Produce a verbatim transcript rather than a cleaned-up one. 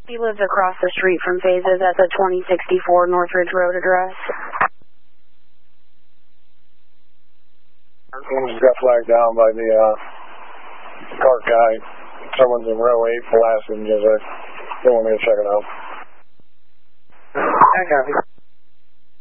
He lives across the street from Phases at the twenty sixty-four Northridge Road address. Just got flagged down by the uh, cart guy. Someone's in row eight blasting. Just, uh, they want me to check it out. I copy.